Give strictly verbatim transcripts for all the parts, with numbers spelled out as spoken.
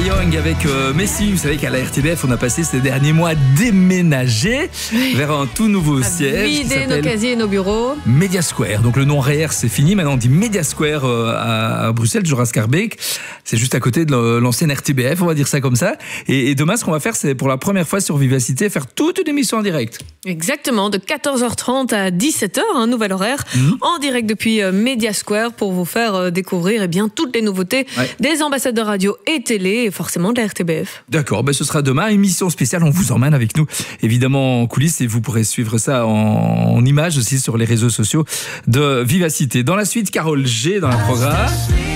Young avec euh, Messi. Vous savez qu'à la R T B F, on a passé ces derniers mois à déménager vers un tout nouveau à siège. vider nos casiers et nos bureaux. Media Square. Donc le nom R E R, c'est fini. Maintenant, on dit Media Square euh, à, à Bruxelles, Joras-Carbeek. C'est juste à côté de l'ancienne R T B F, on va dire ça comme ça. Et, et demain, ce qu'on va faire, c'est pour la première fois sur Vivacité, faire toute une émission en direct. Exactement, de quatorze heures trente à dix-sept heures, un nouvel horaire, mmh. en direct depuis euh, Media Square pour vous faire euh, découvrir eh bien, toutes les nouveautés ouais. des ambassades de radio et télé et forcément de la R T B F. D'accord, ben ce sera demain, émission spéciale, on vous emmène avec nous évidemment en coulisses et vous pourrez suivre ça en, en images aussi sur les réseaux sociaux de Vivacité. Dans la suite, Carole G dans le programme.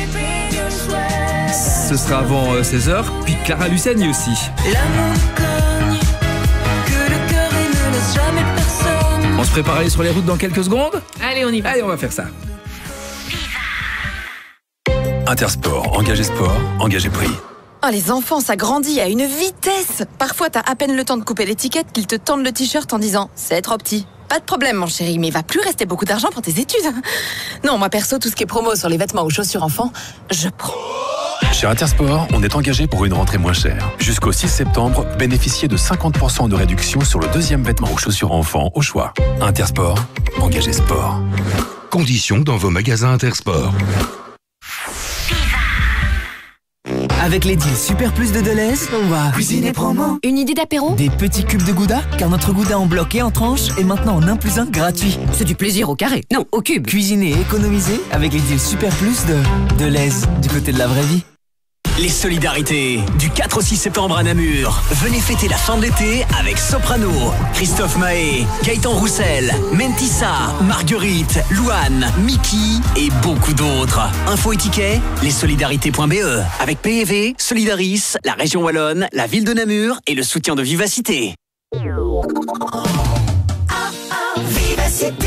Ce sera avant seize heures, puis Clara Luciani aussi. On se prépare à aller sur les routes dans quelques secondes ? Allez, on y va. Allez, on va faire ça. Intersport, engagé sport, engagé prix. Oh, les enfants, ça grandit à une vitesse. Parfois, t'as à peine le temps de couper l'étiquette qu'ils te tendent le t-shirt en disant « c'est trop petit ». Pas de problème, mon chéri, mais il va plus rester beaucoup d'argent pour tes études. Non, moi perso, tout ce qui est promo sur les vêtements ou chaussures enfants, je prends. Chez Intersport, on est engagé pour une rentrée moins chère. Jusqu'au six septembre, bénéficiez de cinquante pour cent de réduction sur le deuxième vêtement ou chaussures enfants au choix. Intersport, engagé sport. Conditions dans vos magasins Intersport. Avec les deals Super Plus de Deleuze, on va cuisiner promo. Une idée d'apéro ? Des petits cubes de gouda, car notre gouda en bloc et en tranches est maintenant en un plus un gratuit. C'est du plaisir au carré, non, au cube. Cuisiner et économiser avec les deals Super Plus de Deleuze, du côté de la vraie vie. Les solidarités, du quatre au six septembre à Namur. Venez fêter la fin de l'été avec Soprano, Christophe Mahé, Gaëtan Roussel, Mentissa, Marguerite, Louane, Mickey et beaucoup d'autres. Info et tickets, lessolidarités point b e. Avec P E V, Solidaris, la région Wallonne, la ville de Namur et le soutien de Vivacité. Vivacité.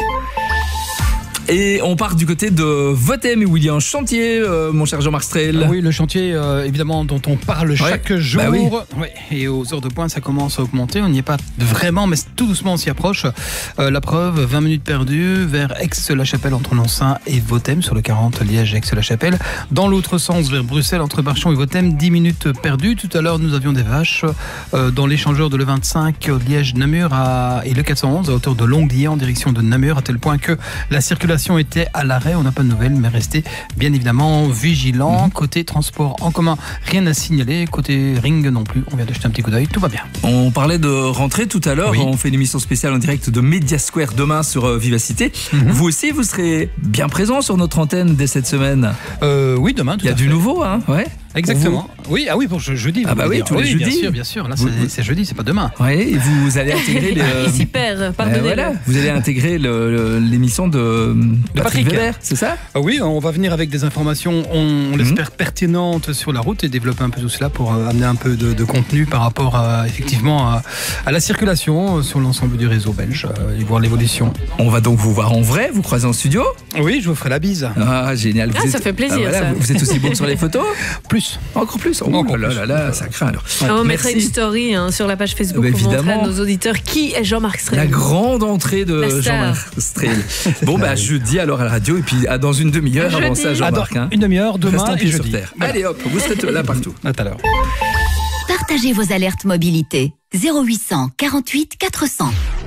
Et on part du côté de Votem où il y a un chantier, euh, mon cher Jean-Marc Strel. Ah oui, le chantier euh, évidemment dont on parle ouais. chaque jour. Bah oui. Ouais. Et aux heures de pointe, ça commence à augmenter. On n'y est pas vraiment, mais tout doucement on s'y approche. Euh, la preuve, vingt minutes perdues vers Aix-la-Chapelle entre Nonsaint et Votem sur le quarante Liège-Aix-la-Chapelle. Dans l'autre sens, vers Bruxelles entre Barchon et Votem, dix minutes perdues. Tout à l'heure, nous avions des vaches euh, dans l'échangeur de le vingt-cinq Liège-Namur à, et le quatre cent onze à hauteur de Longuedier en direction de Namur, à tel point que la circulation était à l'arrêt. On n'a pas de nouvelles, mais restez bien évidemment vigilants. Mmh. Côté transport en commun, rien à signaler. Côté ring non plus. On vient de jeter un petit coup d'œil, tout va bien. On parlait de rentrée tout à l'heure. Oui. On fait une émission spéciale en direct de Media Square demain sur euh, Vivacité. Mmh. Vous aussi, vous serez bien présent sur notre antenne dès cette semaine. Euh, oui, demain. Il y a du nouveau, hein. Ouais. Exactement. Oui, ah oui, pour jeudi. Ah bah oui, tous les oui, jeudis. Bien sûr, bien sûr. Là, c'est, c'est jeudi, c'est pas demain. Oui, et vous allez intégrer les. Il s'y perd, pardonnez-le. Voilà, vous allez intégrer le, le, l'émission de, de Patrick, Patrick Weber, c'est ça ? Ah oui, on va venir avec des informations, on, on l'espère, mmh. pertinentes sur la route et développer un peu tout cela pour euh, amener un peu de, de contenu par rapport à, effectivement à, à la circulation sur l'ensemble du réseau belge euh, et voir l'évolution. On va donc vous voir en vrai, vous croiser en studio ? Oui, je vous ferai la bise. Ah, génial. Ah, vous ça êtes, fait plaisir, ah, voilà, ça. Vous, vous êtes aussi bon sur les photos ? Plus. Encore plus. Oh, Encore là, plus. là, là, ça craint alors. Ouais, on mettra une story hein, sur la page Facebook bah, pour montrer évidemment. à nos auditeurs qui est Jean-Marc Strel. La grande entrée de Jean-Marc Strel. Bon, bah, jeudi alors à la radio et puis à dans une demi-heure avant ça, Jean-Marc. Hein. Une demi-heure, demain et jeudi. Sur terre. Voilà. Allez hop, vous serez là partout. À tout à l'heure. Partagez vos alertes mobilité. zéro huit cents quarante-huit quatre cents.